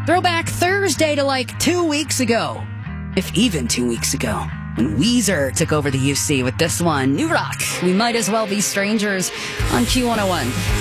Throwback Thursday to like 2 weeks ago, if even 2 weeks ago, when Weezer took over the UC with this one, New Rock, We Might As Well Be Strangers on Q101.